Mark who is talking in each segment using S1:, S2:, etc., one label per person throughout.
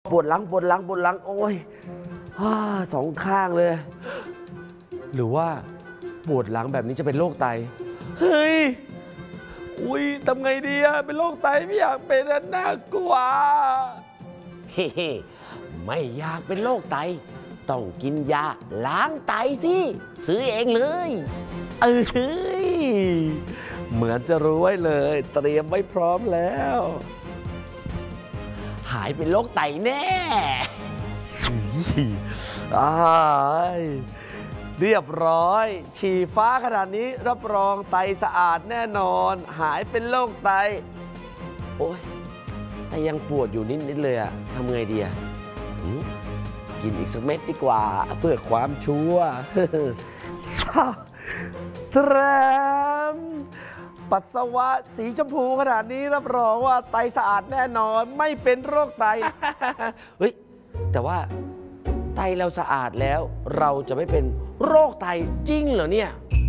S1: ปวดหลังโอ้ยสองข้างเลย หรือว่าปวดหลังแบบนี้จะเป็นโรคไตเฮ้ยอุ้ยทำไงดีอะเป็นโรคไตไม่อยากเป็นน่ากลัวเฮ้ไม่อยากเป็นโรคไตต้องกินยาล้างไตสิซื้อเองเลยเหมือนจะรู้ไว้เลยเตรียมไว้พร้อมแล้วหายเป็นโรคไตแน่เรียบร้อยฉี่ฟ้าขนาดนี้รับรองไตสะอาดแน่นอนหายเป็นโรคไตโอ้ยแต่ยังปวดอยู่นิดเลยอะทำไงดีอะกินอีกสักเม็ดดีกว่าเพื่อความชัวร์แตรมปัสสาวะสีชมพูขนาดนี้รับรองว่าไตสะอาดแน่นอนไม่เป็นโรคไตเฮ้ยแต่ว่าไตเราสะอาดแล้วเราจะไม่เป็นโรคไตจริงเหรอเนี่ย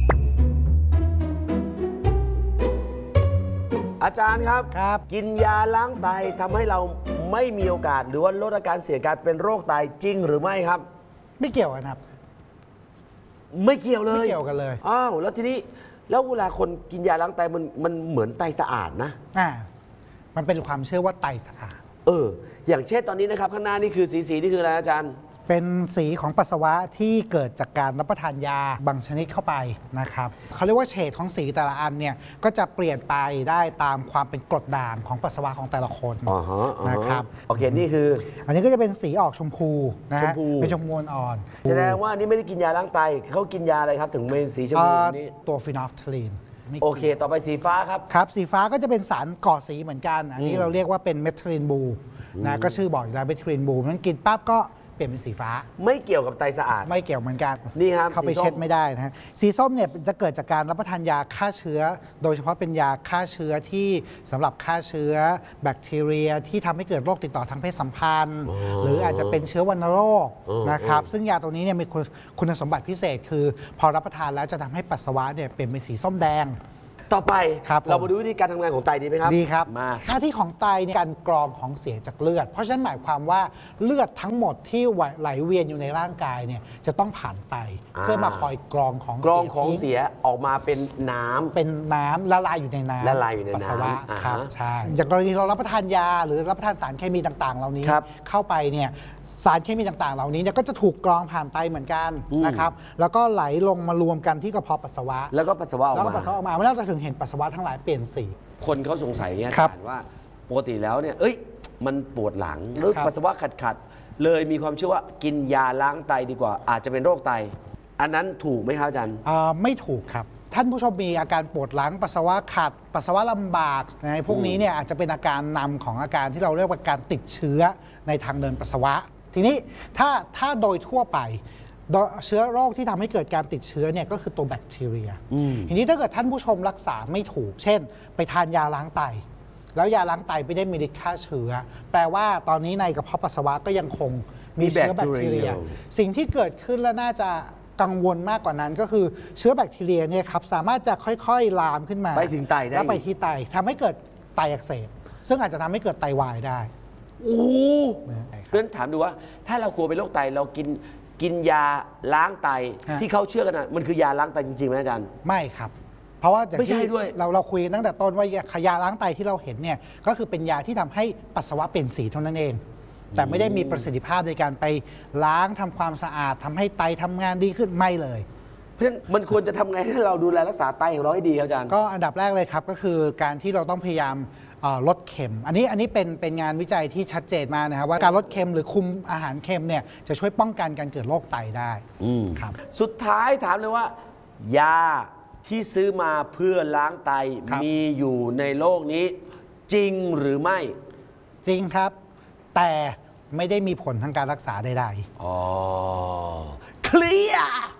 S1: อาจารย์ครับกินยาล้างไตทำให้เราไม่มีโอกาสหรือว่าลดอาการเสี่ยงการเป็นโรคไตจริงหรือไม่ครับ
S2: ไม่เกี่ยวกันครับ
S1: ไม่เกี่ยวเลย
S2: ไม่เกี่ยวกันเลย
S1: อ้าวแล้วทีนี้แล้วเวลาคนกินยาล้างไตมันเหมือนไตสะอาดนะ
S2: มันเป็นความเชื่อว่าไตสะอาด
S1: อย่างเช่นตอนนี้นะครับข้างหน้านี่คือสีนี่คืออะไรอาจารย์
S2: เป็นสีของปัสสาวะที่เกิดจากการรับประทานยาบางชนิดเข้าไปนะครับเขาเรียกว่าเฉดของสีแต่ละอันเนี่ยก็จะเปลี่ยนไปได้ตามความเป็นกรดด่างของปัสสาวะของแต่ละคนนะครับ
S1: โอเคนี่คือ
S2: อันนี้ก็จะเป็นสีออกชมพูนะเป็นชมพูอ่อน
S1: แสดงว่านี่ไม่ได้กินยาล้างไตเขากินยาอะไรครับถึงเป็นสีชมพูนี้
S2: ตัวฟีนอลฟทลีน
S1: โอเคต่อไปสีฟ้า
S2: ครับสีฟ้าก็จะเป็นสารก่อสีเหมือนกันอันนี้เราเรียกว่าเป็นเมทิลีนบลูนะก็ชื่อบอกอยู่แล้วเมทิลีนบลูมันกินปั๊บก็เปลี่ยนเป็นสีฟ้า
S1: ไม่เกี่ยวกับไตสะอาด
S2: ไม่เกี่ยวเหมือนกัน
S1: นี่ครับ
S2: เข้าไปเช็ดไม่ได้นะสีส้มเนี่ยจะเกิดจากการรับประทานยาฆ่าเชื้อโดยเฉพาะเป็นยาฆ่าเชื้อที่สำหรับฆ่าเชื้อแบคทีเรียที่ทำให้เกิดโรคติดต่อทางเพศสัมพันธ์หรืออาจจะเป็นเชื้อวัณโรคนะครับซึ่งยาตัวนี้เนี่ยมีคุณสมบัติพิเศษคือพอรับประทานแล้วจะทำให้ปัสสาวะเนี่ยเปลี่ยนเป็นสีส้มแดง
S1: ต่อไปเรามาดูวิธีการทำงานของไตดีไหมครับ
S2: ดีครับ
S1: มา
S2: หน้าที่ของไตในการกรองของเสียจากเลือดเพราะฉะนั้นหมายความว่าเลือดทั้งหมดที่ไหลเวียนอยู่ในร่างกายเนี่ยจะต้องผ่านไตเพื่อมาคอยกรองของ
S1: เสียออกมาเป็นน้
S2: ำละลายอยู่ในน้ำปัสสาวะครับใช่อย่างกรณีเรารับประทานยาหรือรับประทานสารเคมีต่างๆเหล่านี้เข้าไปเนี่ยสารเคมีต่างๆเหล่านี้เนี่ยก็จะถูกกรองผ่านไตเหมือนกันนะครับแล้วก็ไหลลงมารวมกันที่กระเพาะปัสสาวะ
S1: แล้วก็ปัสสาวะออก
S2: มาเมื่อเราจะถึงเห็นปัสสาวะทั้งหลายเปลี่ยนสี
S1: คนเขาสงสัยเนี่ยว่าปกติแล้วเนี่ยมันปวดหลังหรือปัสสาวะขัดเลยมีความเชื่อว่ากินยาล้างไตดีกว่าอาจจะเป็นโรคไตอันนั้นถูกไหมครับอาจารย์
S2: ไม่ถูกครับท่านผู้ชมมีอาการปวดหลังปัสสาวะขัดปัสสาวะลำบากในพวกนี้เนี่ยอาจจะเป็นอาการนำของอาการที่เราเรียกว่าการติดเชื้อในทางเดินปัสสาวะทีนี้ถ้าโดยทั่วไปเชื้อโรคที่ทำให้เกิดการติดเชื้อเนี่ยก็คือตัวแบคทีเรียทีนี้ถ้าเกิดท่านผู้ชมรักษาไม่ถูกเช่นไปทานยาล้างไตแล้วยาล้างไตไม่ได้มีฤทธิ์ฆ่าเชื้อแปลว่าตอนนี้ในกระเพาะปัสสาวะก็ยังคงมีเชื้อแบคทีเรียสิ่งที่เกิดขึ้นและน่าจะกังวลมากกว่านั้นก็คือเชื้อแบคทีเรียเนี่ยครับสามารถจะค่อยๆลามขึ้นมา
S1: ไปถึงไตได้
S2: แล้วไปที่ไตทำให้เกิดไตอักเสบซึ่งอาจจะทำให้เกิดไตวายได้
S1: เพื่อนถามดูว่าถ้าเรากลัวเป็นโรคไตเรากินยาล้างไตที่เขาเชื่อกันนะมันคือยาล้างไตจริงๆไหมอาจารย์
S2: ไม่ครับเพราะว่า
S1: ไม่ใช่ด้วย
S2: เราคุยตั้งแต่ต้นว่ายาล้างไตที่เราเห็นเนี่ยก็คือเป็นยาที่ทำให้ปัสสาวะเปลี่ยนสีเท่านั้นเองแต่ไม่ได้มีประสิทธิภาพในการไปล้างทำความสะอาดทำให้ไตทำงานดีขึ้นไม่เลย
S1: เพราะฉะนั้นมันควรจะทำไงให้เราดูแลรักษาไตของเราให้ดีครับอาจารย์
S2: ก็อันดับแรกเลยครับก็คือการที่เราต้องพยายามลดเค็มอันนี้เป็นงานวิจัยที่ชัดเจนมากนะครับว่าการลดเค็มหรือคุมอาหารเค็มเนี่ยจะช่วยป้องกันการเกิดโรคไตได้
S1: ครับสุดท้ายถามเลยว่ายาที่ซื้อมาเพื่อล้างไตมีอยู่ในโลกนี้จริงหรือไม่
S2: จริงครับแต่ไม่ได้มีผลทางการรักษาใด
S1: ๆเคลียร์